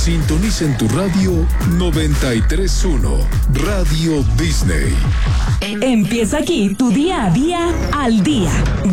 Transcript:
Sintoniza en tu radio 93.1, Radio Disney. Empieza aquí tu día a día al día.